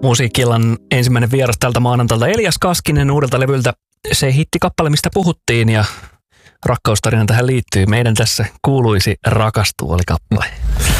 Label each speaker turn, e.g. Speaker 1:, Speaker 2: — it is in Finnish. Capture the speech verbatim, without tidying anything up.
Speaker 1: Musiikkiillan ensimmäinen vieras tältä maanantalta Elias Kaskinen uudelta levyltä. Se hittikappale, mistä puhuttiin ja rakkaustarina tähän liittyy. Meidän tässä kuuluisi rakastua oli kappale.